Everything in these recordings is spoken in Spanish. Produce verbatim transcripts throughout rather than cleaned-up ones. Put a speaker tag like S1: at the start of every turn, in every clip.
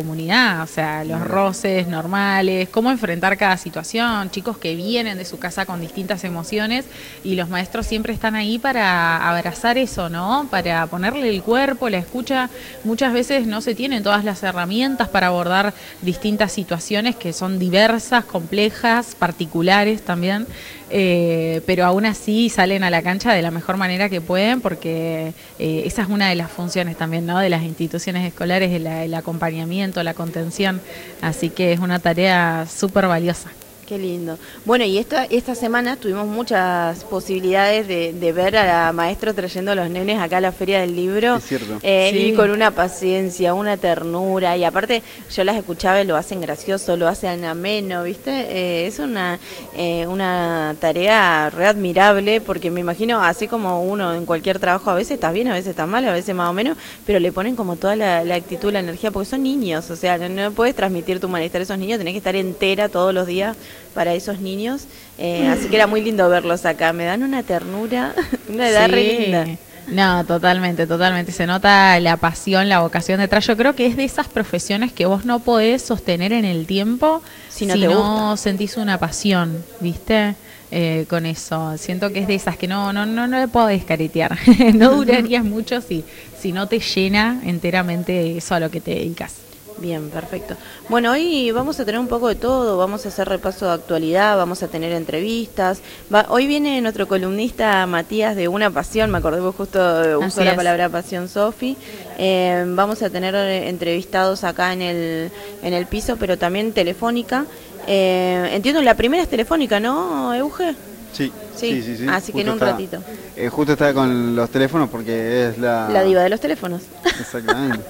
S1: comunidad, o sea, los roces normales, cómo enfrentar cada situación, chicos que vienen de su casa con distintas emociones y los maestros siempre están ahí para abrazar eso, ¿no? Para ponerle el cuerpo, la escucha. Muchas veces no se tienen todas las herramientas para abordar distintas situaciones que son diversas, complejas, particulares también. Eh, pero aún así salen a la cancha de la mejor manera que pueden, porque eh, esa es una de las funciones también, ¿no?, de las instituciones escolares, el, el acompañamiento, la contención, así que es una tarea súper valiosa.
S2: Qué lindo. Bueno, y esta, esta semana tuvimos muchas posibilidades de, de ver a la maestra trayendo a los nenes acá a la Feria del Libro.
S3: Es cierto.
S2: Eh,
S1: Sí.
S2: Y con una paciencia, una ternura, y aparte yo las escuchaba y lo hacen gracioso, lo hacen ameno, ¿viste? Eh, es una, eh, una tarea re admirable, porque me imagino, así como uno en cualquier trabajo, a veces estás bien, a veces estás mal, a veces más o menos, pero le ponen como toda la, la actitud, la energía, porque son niños, o sea, no, no puedes transmitir tu malestar a esos niños, tenés que estar entera todos los días para esos niños, eh, así que era muy lindo verlos acá, me dan una ternura, una edad
S1: Sí.
S2: re linda.
S1: No, totalmente, totalmente. Se nota la pasión, la vocación detrás. Yo creo que es de esas profesiones que vos no podés sostener en el tiempo
S2: Si no te gusta.
S1: sentís una pasión, ¿viste? Eh, con eso. Siento que es de esas que no no no, no le podés caretear. No durarías mucho si, si no te llena enteramente eso a lo que te dedicas.
S2: Bien, perfecto. Bueno, hoy vamos a tener un poco de todo, vamos a hacer repaso de actualidad, vamos a tener entrevistas. Va, hoy viene nuestro columnista Matías de Una Pasión, me acordé, vos justo usó
S1: Así
S2: la
S1: es.
S2: palabra pasión, Sofi. Eh, vamos a tener entrevistados acá en el, en el piso, pero también telefónica. Eh, entiendo, la primera es telefónica, ¿no, Euge?
S3: Sí,
S2: Sí,
S3: sí, sí. sí.
S2: así que en
S3: Justo
S2: un
S3: está-
S2: ratito.
S3: eh, justo está con los teléfonos porque es la...
S2: La diva de los teléfonos.
S3: Exactamente.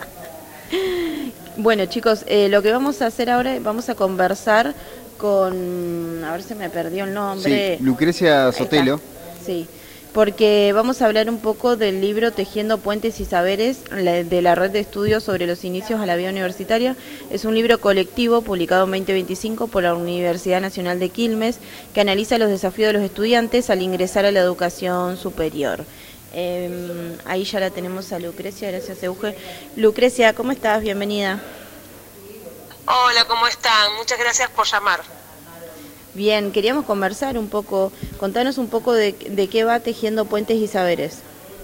S2: Bueno, chicos, eh, lo que vamos a hacer ahora es vamos a conversar con, a ver si me perdió el nombre.
S3: Sí, Lucrecia
S2: Ahí está.
S3: Sotelo.
S2: Sí, porque vamos a hablar un poco del libro Tejiendo Puentes y Saberes la- de la Red de Estudios sobre los Inicios a la Vida Universitaria. Es un libro colectivo publicado en veinte veinticinco por la Universidad Nacional de Quilmes, que analiza los desafíos de los estudiantes al ingresar a la educación superior. Eh, ahí ya la tenemos a Lucrecia, gracias Euge. Lucrecia, ¿cómo estás? Bienvenida.
S4: Hola, ¿cómo están? Muchas gracias por llamar.
S2: Bien, queríamos conversar un poco, contanos un poco de, de qué va Tejiendo Puentes y Saberes.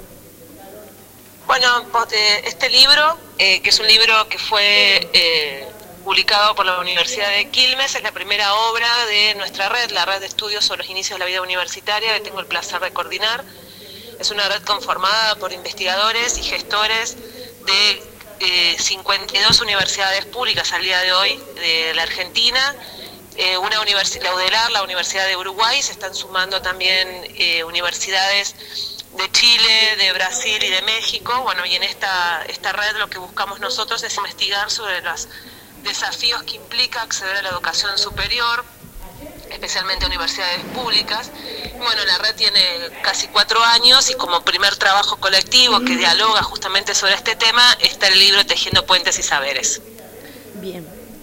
S4: Bueno, po- eh, este libro, eh, que es un libro que fue eh, publicado por la Universidad de Quilmes, es la primera obra de nuestra red, la red de estudios sobre los inicios de la vida universitaria, que tengo el placer de coordinar. Es una red conformada por investigadores y gestores de eh, cincuenta y dos universidades públicas al día de hoy de la Argentina. Eh, una universidad, la UDELAR, la Universidad de Uruguay, se están sumando también eh, universidades de Chile, de Brasil y de México. Bueno, y en esta, esta red lo que buscamos nosotros es investigar sobre los desafíos que implica acceder a la educación superior, especialmente universidades públicas. Bueno, la red tiene casi cuatro años y como primer trabajo colectivo que dialoga justamente sobre este tema está el libro Tejiendo Puentes y Saberes.
S2: Bien.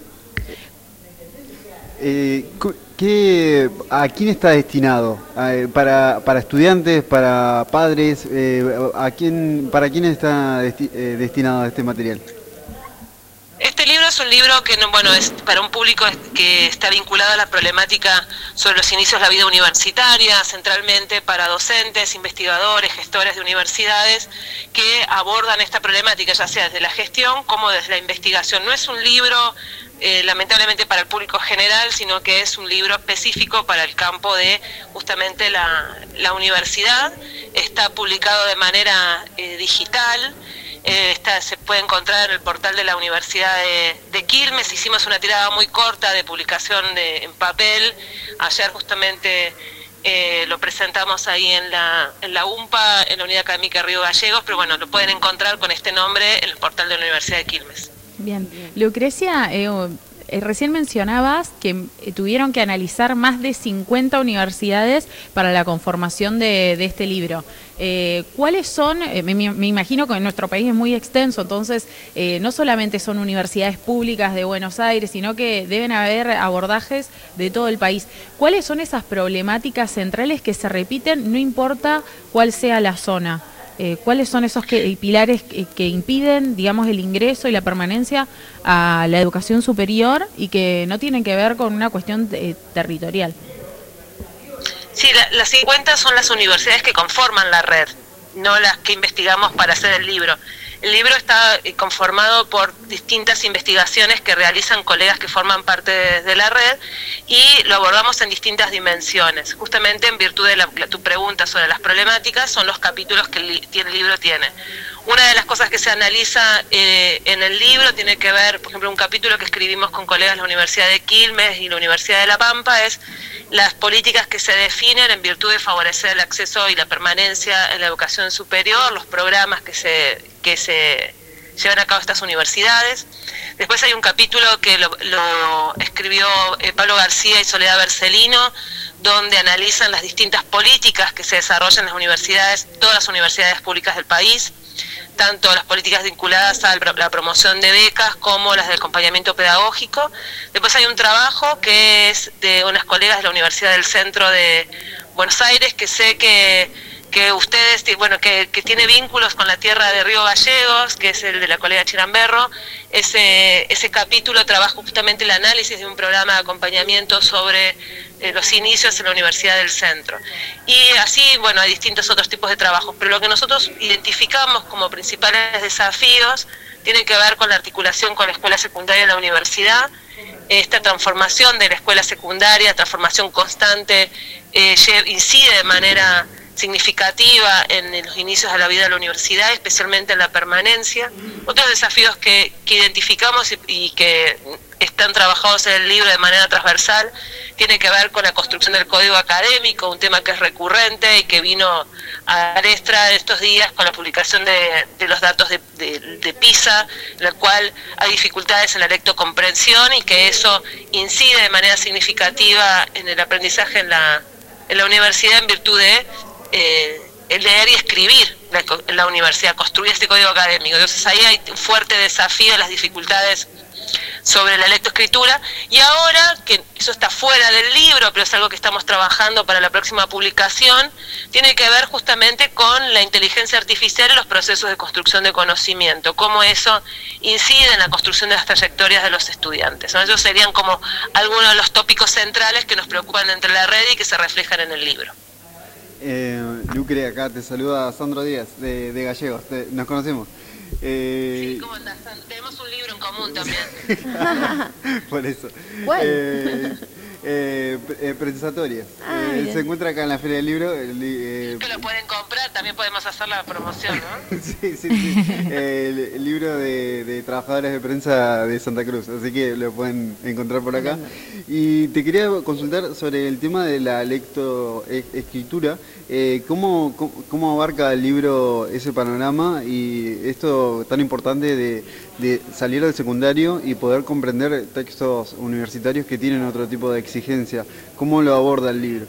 S3: Eh, cu- ¿qué, ¿A quién está destinado? Eh, para, ¿Para estudiantes, para padres? Eh, ¿a quién, ¿Para quién está desti- eh, destinado este material?
S4: Este libro es un libro que, no- bueno, es para un público que está vinculado a la problemática sobre los inicios de la vida universitaria, centralmente para docentes, investigadores, gestores de universidades que abordan esta problemática, ya sea desde la gestión como desde la investigación. No es un libro, eh, lamentablemente, para el público general, sino que es un libro específico para el campo de justamente la, la universidad. Está publicado de manera eh, digital. Eh, está, se puede encontrar en el portal de la Universidad de, de Quilmes. Hicimos una tirada muy corta de publicación de, en papel. Ayer justamente eh, lo presentamos ahí en la, en la UMPA, en la Unidad Académica Río Gallegos, pero bueno, lo pueden encontrar con este nombre en el portal de la Universidad de Quilmes.
S1: Bien. Lucrecia, eh, eh, recién mencionabas que eh, tuvieron que analizar más de cincuenta universidades para la conformación de, de este libro. Eh, ¿Cuáles son? Eh, me, me imagino que en nuestro país es muy extenso, entonces eh, no solamente son universidades públicas de Buenos Aires, sino que deben haber abordajes de todo el país. ¿Cuáles son esas problemáticas centrales que se repiten, no importa cuál sea la zona? eh, ¿cuáles son esos que, pilares que, que impiden, digamos, el ingreso y la permanencia a la educación superior y que no tienen que ver con una cuestión eh, territorial?
S4: Sí, la, las cincuenta son las universidades que conforman la red, no las que investigamos para hacer el libro. El libro está conformado por distintas investigaciones que realizan colegas que forman parte de, de la red y lo abordamos en distintas dimensiones. Justamente en virtud de la, la, tu pregunta sobre las problemáticas, son los capítulos que el, li, el libro tiene. Una de las cosas que se analiza eh, en el libro tiene que ver, por ejemplo, un capítulo que escribimos con colegas de la Universidad de Quilmes y la Universidad de La Pampa, es las políticas que se definen en virtud de favorecer el acceso y la permanencia en la educación superior, los programas que se, que se llevan a cabo estas universidades. Después hay un capítulo que lo, lo escribió eh, Pablo García y Soledad Bercelino, donde analizan las distintas políticas que se desarrollan en las universidades, todas las universidades públicas del país, tanto las políticas vinculadas a la promoción de becas como las del acompañamiento pedagógico. Después hay un trabajo que es de unas colegas de la Universidad del Centro de Buenos Aires, que sé que, que ustedes, bueno, que, que tiene vínculos con la tierra de Río Gallegos, que es el de la colega Chiramberro. Ese, ese capítulo trabaja justamente el análisis de un programa de acompañamiento sobre eh, los inicios en la Universidad del Centro. Y así, bueno, hay distintos otros tipos de trabajos, pero lo que nosotros identificamos como principales desafíos tiene que ver con la articulación con la escuela secundaria en la universidad. Esta transformación de la escuela secundaria, transformación constante, eh, incide de manera significativa en los inicios de la vida de la universidad, especialmente en la permanencia. Otros desafíos que, que identificamos y, y que están trabajados en el libro de manera transversal tienen que ver con la construcción del código académico, un tema que es recurrente y que vino a palestra estos días con la publicación de, de los datos de, de, de PISA, en el cual hay dificultades en la lectocomprensión y que eso incide de manera significativa en el aprendizaje en la, en la universidad en virtud de Eh, el leer y escribir en la universidad, construir este código académico. Entonces ahí hay un fuerte desafío, las dificultades sobre la lectoescritura, y ahora, que eso está fuera del libro, pero es algo que estamos trabajando para la próxima publicación, tiene que ver justamente con la inteligencia artificial y los procesos de construcción de conocimiento, cómo eso incide en la construcción de las trayectorias de los estudiantes, ¿no? Esos serían como algunos de los tópicos centrales que nos preocupan entre la red y que se reflejan en el libro.
S3: Eh, Lucre, acá te saluda Sandro Díaz, de, de Gallegos, te, nos conocemos. Eh...
S4: Sí, ¿cómo andás? Tenemos un libro en común también.
S3: Por eso.
S2: ¿Cuál?
S3: Eh, eh, eh, Prensatorias.
S2: Ah,
S3: eh, se encuentra acá en la Feria del Libro. Eh,
S4: que lo pueden comprar, también podemos hacer la promoción, ¿no?
S3: sí, sí, sí. eh, el, el libro de, de trabajadores de prensa de Santa Cruz, así que lo pueden encontrar por acá. Y te quería consultar sobre el tema de la lectoescritura. Eh, ¿cómo, cómo, ¿Cómo abarca el libro ese panorama y esto tan importante de, de salir del secundario y poder comprender textos universitarios que tienen otro tipo de exigencia? ¿Cómo lo aborda el libro?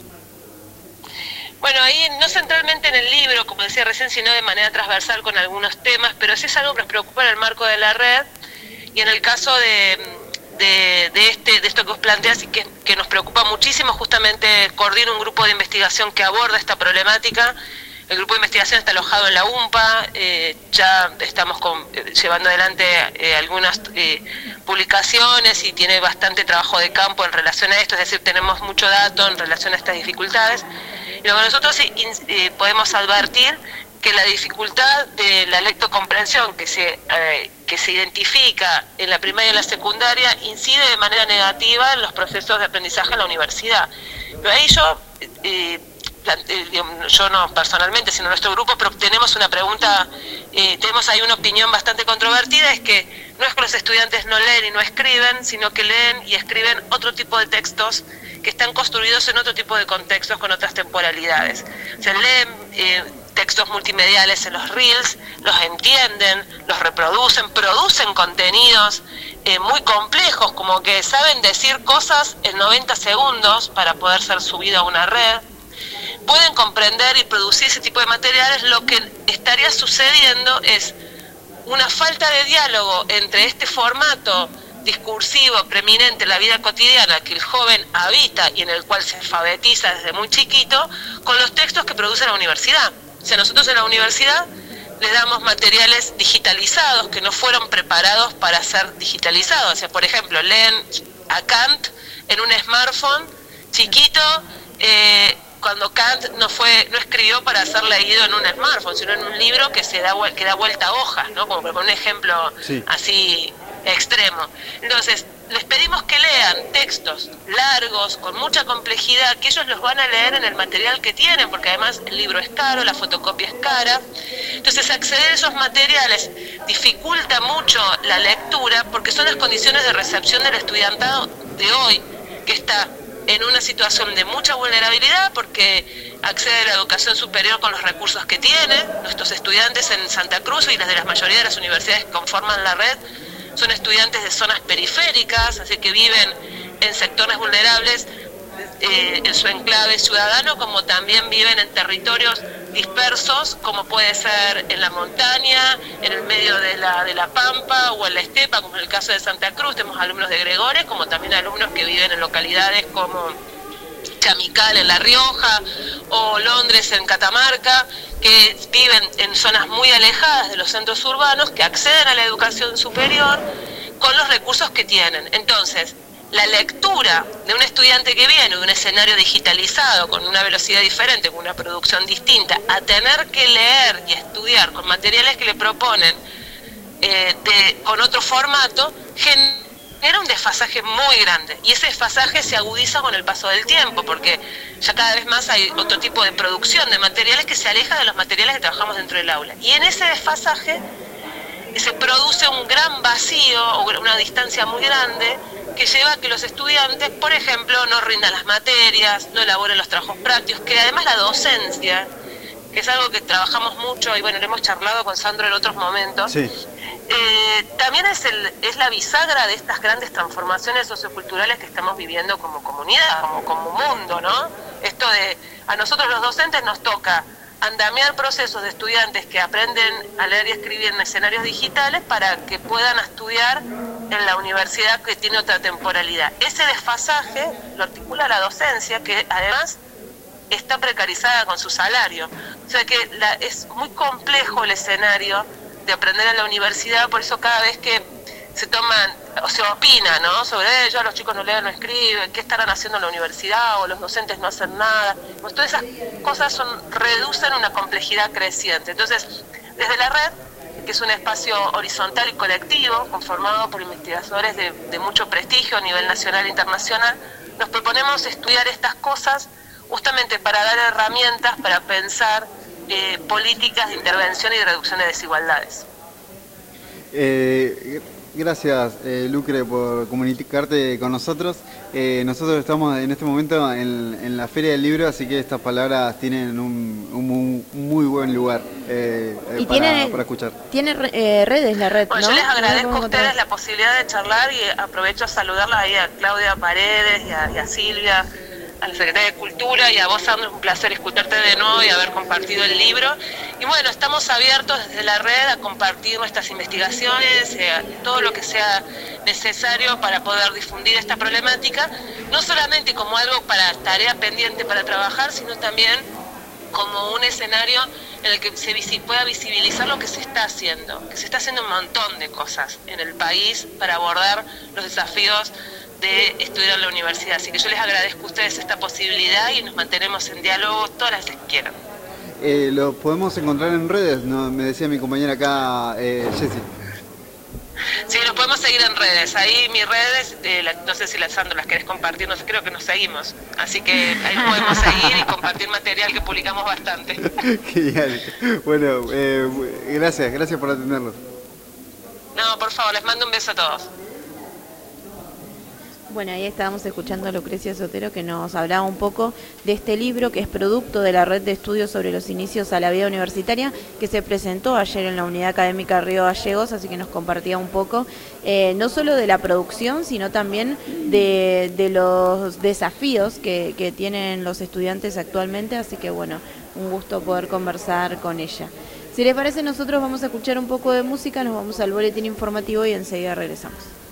S4: Bueno, ahí no centralmente en el libro, como decía recién, sino de manera transversal con algunos temas, pero sí es algo que nos preocupa en el marco de la red, y en el caso de, de, de, este, de esto que os planteas y que, que nos preocupa muchísimo, justamente coordina un grupo de investigación que aborda esta problemática. El grupo de investigación está alojado en la UMPA, eh, ya estamos con, eh, llevando adelante eh, algunas eh, publicaciones y tiene bastante trabajo de campo en relación a esto, es decir, tenemos mucho dato en relación a estas dificultades. Y lo que nosotros eh, podemos advertir que la dificultad de la lectocomprensión que se, eh, que se identifica en la primaria y en la secundaria incide de manera negativa en los procesos de aprendizaje en la universidad. Pero ahí yo... Eh, yo no personalmente, sino nuestro grupo, pero tenemos una pregunta, eh, tenemos ahí una opinión bastante controvertida, es que no es que los estudiantes no leen y no escriben, sino que leen y escriben otro tipo de textos que están construidos en otro tipo de contextos con otras temporalidades. O sea, leen eh, textos multimediales en los reels, los entienden, los reproducen, producen contenidos eh, muy complejos, como que saben decir cosas en noventa segundos para poder ser subido a una red. Pueden comprender y producir ese tipo de materiales. Lo que estaría sucediendo es una falta de diálogo entre este formato discursivo preeminente en la vida cotidiana que el joven habita y en el cual se alfabetiza desde muy chiquito, con los textos que produce la universidad. O O sea, nosotros en la universidad les damos materiales digitalizados que no fueron preparados para ser digitalizados. O sea, por ejemplo, leen a Kant en un smartphone chiquito, eh, cuando Kant no fue no escribió para ser leído en un smartphone, sino en un libro que se da que da vuelta a hojas, ¿no? Como por un ejemplo sí. así extremo. Entonces, les pedimos que lean textos largos, con mucha complejidad, que ellos los van a leer en el material que tienen, porque además el libro es caro, la fotocopia es cara. Entonces, acceder a esos materiales dificulta mucho la lectura, porque son las condiciones de recepción del estudiantado de hoy, que está en una situación de mucha vulnerabilidad, porque accede a la educación superior con los recursos que tiene. Nuestros estudiantes en Santa Cruz y las de la mayoría de las universidades que conforman la red son estudiantes de zonas periféricas, así que viven en sectores vulnerables eh, en su enclave ciudadano, como también viven en territorios dispersos, como puede ser en la montaña, en el medio de la, de la pampa o en la estepa, como en el caso de Santa Cruz. Tenemos alumnos de Gregores, como también alumnos que viven en localidades como Chamical en La Rioja o Londres en Catamarca, que viven en zonas muy alejadas de los centros urbanos, que acceden a la educación superior con los recursos que tienen. Entonces, la lectura de un estudiante que viene de un escenario digitalizado, con una velocidad diferente, con una producción distinta, a tener que leer y estudiar con materiales que le proponen eh, de, con otro formato, genera un desfasaje muy grande, y ese desfasaje se agudiza con el paso del tiempo, porque ya cada vez más hay otro tipo de producción de materiales que se aleja de los materiales que trabajamos dentro del aula, y en ese desfasaje se produce un gran vacío o una distancia muy grande que lleva a que los estudiantes, por ejemplo, no rindan las materias, no elaboren los trabajos prácticos, que además la docencia, que es algo que trabajamos mucho y bueno, lo hemos charlado con Sandro en otros momentos, sí. eh, también es, el, es la bisagra de estas grandes transformaciones socioculturales que estamos viviendo como comunidad, como, como mundo, ¿no? Esto de, a nosotros los docentes nos toca andamiar procesos de estudiantes que aprenden a leer y escribir en escenarios digitales para que puedan estudiar en la universidad que tiene otra temporalidad. Ese desfasaje lo articula la docencia, que además está precarizada con su salario. O sea que la, es muy complejo el escenario de aprender en la universidad, por eso cada vez que se toman, o se opina, ¿no?, sobre ello, los chicos no leen, no escriben, qué estarán haciendo en la universidad, o los docentes no hacen nada. Pues todas esas cosas son, reducen una complejidad creciente. Entonces, desde la red, que es un espacio horizontal y colectivo, conformado por investigadores de, de mucho prestigio a nivel nacional e internacional, nos proponemos estudiar estas cosas justamente para dar herramientas para pensar eh, políticas de intervención y de reducción de desigualdades.
S3: Eh, gracias, eh, Lucre, por comunicarte con nosotros. Eh, nosotros estamos en este momento en, en la Feria del Libro, así que estas palabras tienen un, un, un muy buen lugar eh,
S2: y
S3: para,
S2: tiene,
S3: para escuchar.
S2: Tiene eh, redes la red,
S4: bueno,
S2: ¿no?
S4: Yo les agradezco
S2: ¿No?
S4: a ustedes la posibilidad de charlar y aprovecho a saludarlas ahí a Claudia Paredes y a, y a Silvia, a la Secretaria de Cultura, y a vos, Sandro, es un placer escucharte de nuevo y haber compartido el libro. Y bueno, estamos abiertos desde la red a compartir nuestras investigaciones, eh, todo lo que sea necesario para poder difundir esta problemática, no solamente como algo para tarea pendiente para trabajar, sino también como un escenario en el que se visi- pueda visibilizar lo que se está haciendo, que se está haciendo un montón de cosas en el país para abordar los desafíos de estudiar en la universidad. Así que yo les agradezco a ustedes esta posibilidad y nos mantenemos en diálogo todas las veces que quieran.
S3: Eh, lo podemos encontrar en redes, ¿no? Me decía mi compañera acá, eh, Jessy.
S4: Sí, nos podemos seguir en redes. Ahí mis redes, eh, la, no sé si las Sandro las querés compartir, no sé, creo que nos seguimos. Así que ahí podemos seguir y compartir material que publicamos bastante.
S3: Genial. Bueno, eh, gracias, gracias por atendernos.
S4: No, por favor, les mando un beso a todos.
S2: Bueno, ahí estábamos escuchando a Lucrecia Sotero, que nos hablaba un poco de este libro que es producto de la red de estudios sobre los inicios a la vida universitaria, que se presentó ayer en la Unidad Académica Río Gallegos, así que nos compartía un poco, eh, no solo de la producción, sino también de, de los desafíos que, que tienen los estudiantes actualmente, así que bueno, un gusto poder conversar con ella. Si les parece, nosotros vamos a escuchar un poco de música, nos vamos al boletín informativo y enseguida regresamos.